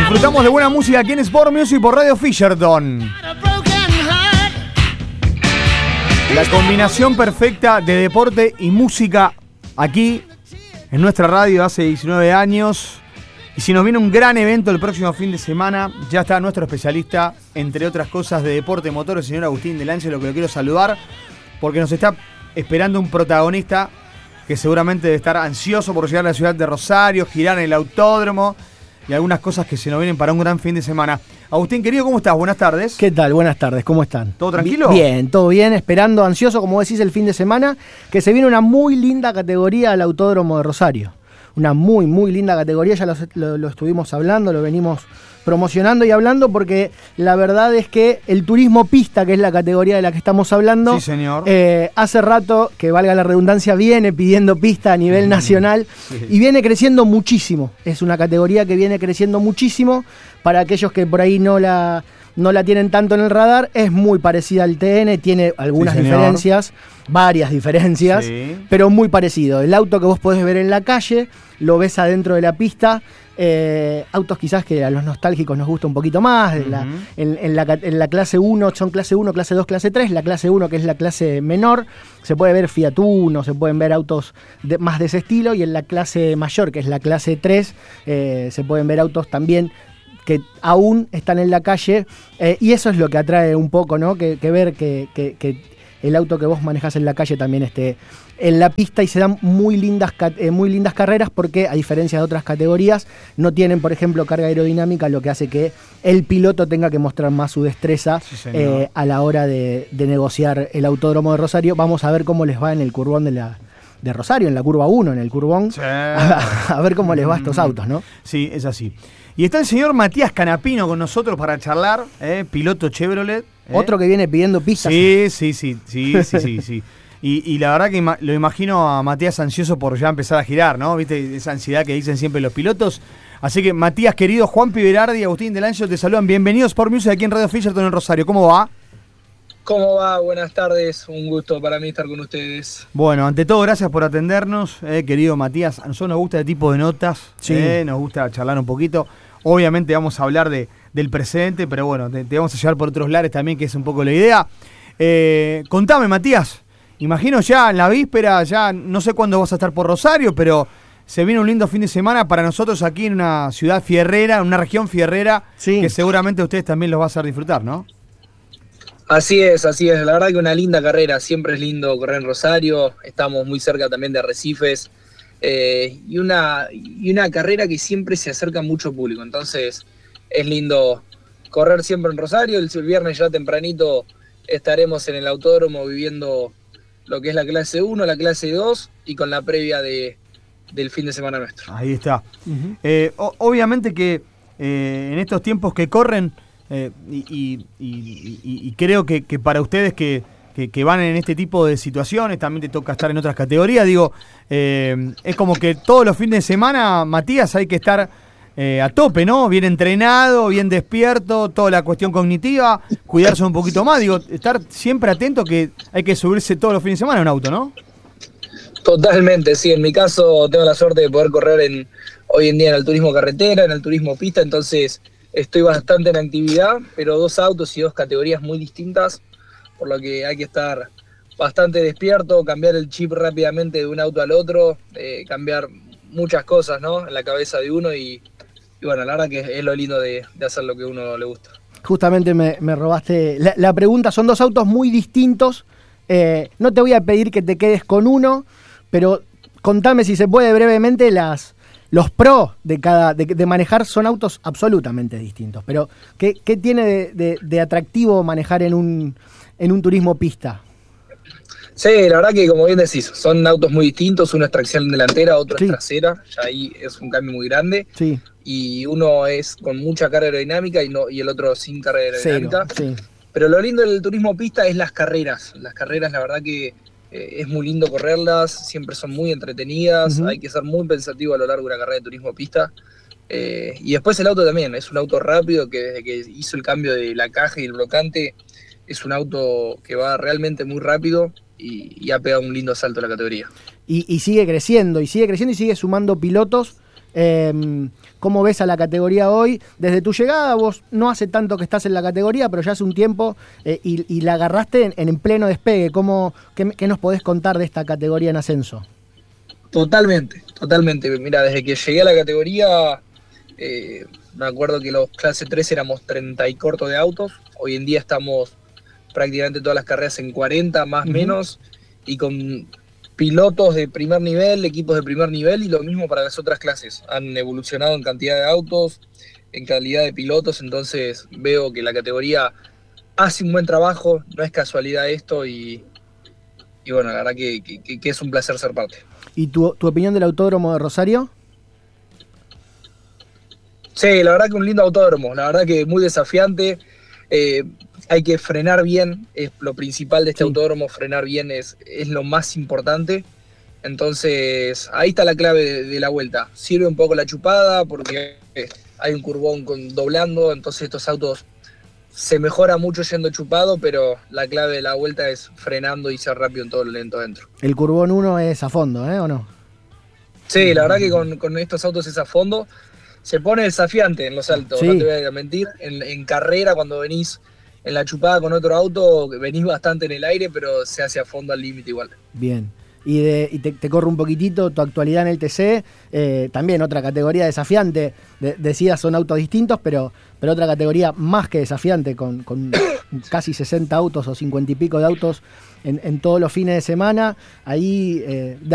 Disfrutamos de buena música aquí en Sport Music por Radio Fisherton. La combinación perfecta de deporte y música aquí en nuestra radio hace 19 años. Y si nos viene un gran evento el próximo fin de semana, ya está nuestro especialista, entre otras cosas, de deporte motor, el señor Agustín Del Ángelo, que lo quiero saludar, porque nos está esperando un protagonista que seguramente debe estar ansioso por llegar a la ciudad de Rosario, girar en el autódromo y algunas cosas que se nos vienen para un gran fin de semana. Agustín, querido, ¿cómo estás? Buenas tardes. ¿Qué tal? Buenas tardes, ¿cómo están? ¿Todo tranquilo? Bien, todo bien, esperando, ansioso, como decís, el fin de semana, que se viene una muy linda categoría al Autódromo de Rosario. Una muy, muy linda categoría, ya lo estuvimos hablando, lo venimos promocionando y hablando, porque la verdad es que el turismo pista, que es la categoría de la que estamos hablando, sí, señor. Hace rato, que valga la redundancia, viene pidiendo pista a nivel nacional, sí, y viene creciendo muchísimo. Es una categoría que viene creciendo muchísimo. Para aquellos que por ahí no la tienen tanto en el radar, es muy parecida al TN, tiene algunas diferencias, varias diferencias, sí, pero muy parecido. El auto que vos podés ver en la calle, lo ves adentro de la pista. Autos quizás que a los nostálgicos nos gusta un poquito más. En la clase 1 son clase 1, clase 2, clase 3. La clase 1, que es la clase menor, se puede ver Fiat Uno, se pueden ver autos más de ese estilo. Y en la clase mayor, que es la clase 3, se pueden ver autos también que aún están en la calle, y eso es lo que atrae un poco, ¿no? Que ver que el auto que vos manejás en la calle también esté en la pista, y se dan muy lindas carreras, porque a diferencia de otras categorías no tienen, por ejemplo, carga aerodinámica, lo que hace que el piloto tenga que mostrar más su destreza, sí, a la hora de negociar el Autódromo de Rosario. Vamos a ver cómo les va en el curbón de Rosario, en la curva 1, en el curbón, sí, a ver cómo les va a estos autos, ¿no? Sí, es así. Y está el señor Matías Canapino con nosotros para charlar, piloto Chevrolet. Otro que viene pidiendo pistas. Sí. Y la verdad que lo imagino a Matías ansioso por ya empezar a girar, ¿no? ¿Viste? Esa ansiedad que dicen siempre los pilotos. Así que, Matías, querido, Juan Piberardi y Agustín Del Ángelo te saludan. Bienvenidos por Music aquí en Radio Fisherton en Rosario. ¿Cómo va? ¿Cómo va? Buenas tardes, un gusto para mí estar con ustedes. Bueno, ante todo, gracias por atendernos, querido Matías. A nosotros nos gusta este tipo de notas, sí, nos gusta charlar un poquito. Obviamente vamos a hablar del presente, pero bueno, te vamos a llevar por otros lares también, que es un poco la idea. Contame, Matías, imagino ya en la víspera, ya no sé cuándo vas a estar por Rosario, pero se viene un lindo fin de semana para nosotros aquí en una ciudad fierrera, en una región fierrera, sí, que seguramente a ustedes también los va a hacer disfrutar, ¿no? Así es, la verdad que una linda carrera, siempre es lindo correr en Rosario, estamos muy cerca también de Arrecifes, y una carrera que siempre se acerca a mucho público, entonces es lindo correr siempre en Rosario. El viernes ya tempranito estaremos en el autódromo viviendo lo que es la clase 1, la clase 2 y con la previa del fin de semana nuestro. Ahí está. Obviamente que en estos tiempos que corren, y creo que para ustedes que van en este tipo de situaciones, también te toca estar en otras categorías, digo, es como que todos los fines de semana, Matías, hay que estar a tope, ¿no? Bien entrenado, bien despierto, toda la cuestión cognitiva, cuidarse un poquito más, digo, estar siempre atento, que hay que subirse todos los fines de semana en un auto, ¿no? Totalmente, sí, en mi caso tengo la suerte de poder correr hoy en día en el turismo carretera, en el turismo pista, entonces estoy bastante en actividad, pero 2 autos y 2 categorías muy distintas, por lo que hay que estar bastante despierto, cambiar el chip rápidamente de un auto al otro, cambiar muchas cosas, ¿no?, en la cabeza de uno, y bueno, la verdad que es lo lindo de hacer lo que a uno le gusta. Justamente me robaste la pregunta, son 2 autos muy distintos, no te voy a pedir que te quedes con uno, pero contame si se puede brevemente los pros de manejar. Son autos absolutamente distintos, pero ¿qué tiene de atractivo manejar en un turismo pista? Sí, la verdad que, como bien decís, son autos muy distintos, uno es tracción delantera, otro es trasera, ya ahí es un cambio muy grande, sí, y uno es con mucha carga aerodinámica y el otro sin carga aerodinámica. Sí. Pero lo lindo del turismo pista es las carreras, la verdad que es muy lindo correrlas, siempre son muy entretenidas, hay que ser muy pensativo a lo largo de una carrera de turismo pista. Y después el auto también, es un auto rápido que desde que hizo el cambio de la caja y el blocante, es un auto que va realmente muy rápido y ha pegado un lindo salto a la categoría. Y sigue creciendo, y sigue sumando pilotos ¿Cómo ves a la categoría hoy? Desde tu llegada, vos no hace tanto que estás en la categoría, pero ya hace un tiempo y la agarraste en pleno despegue. ¿Qué nos podés contar de esta categoría en ascenso? Totalmente. Mira, desde que llegué a la categoría, me acuerdo que los clase 3 éramos 30 y corto de autos. Hoy en día estamos prácticamente todas las carreras en 40, más o menos, y con pilotos de primer nivel, equipos de primer nivel, y lo mismo para las otras clases. Han evolucionado en cantidad de autos, en calidad de pilotos, entonces veo que la categoría hace un buen trabajo, no es casualidad esto, y bueno, la verdad que es un placer ser parte. ¿Y tu opinión del Autódromo de Rosario? Sí, la verdad que un lindo autódromo, la verdad que muy desafiante. Hay que frenar bien, es lo principal de este autódromo, frenar bien es lo más importante. Entonces, ahí está la clave de la vuelta. Sirve un poco la chupada porque hay un curvón doblando, entonces estos autos se mejora mucho yendo chupado, pero la clave de la vuelta es frenando y ser rápido en todo lo lento adentro. El curvón 1 es a fondo, ¿o no? Sí, la verdad que con estos autos es a fondo. Se pone desafiante en los saltos, no te voy a mentir. En carrera, cuando venís en la chupada con otro auto, venís bastante en el aire, pero se hace a fondo al límite igual. Bien. Y te corro un poquitito tu actualidad en el TC, también otra categoría desafiante. Decías, son autos distintos, pero otra categoría más que desafiante, con casi 60 autos o 50 y pico de autos en todos los fines de semana. Ahí